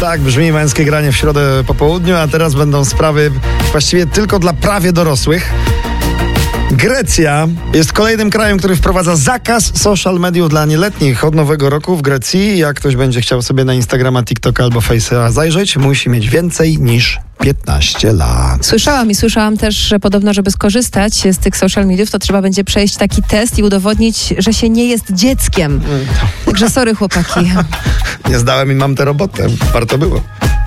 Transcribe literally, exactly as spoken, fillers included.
Tak brzmi męskie granie w środę po południu, a teraz będą sprawy właściwie tylko dla prawie dorosłych. Grecja jest kolejnym krajem, który wprowadza zakaz social mediów dla nieletnich. Od nowego roku w Grecji, jak ktoś będzie chciał sobie na Instagrama, TikToka albo Face'a zajrzeć, musi mieć więcej niż piętnaście lat. Słyszałam i słyszałam też, że podobno, żeby skorzystać z tych social mediów, to trzeba będzie przejść taki test i udowodnić, że się nie jest dzieckiem. Także sorry, chłopaki. Nie zdałem i mam tę robotę. Warto było.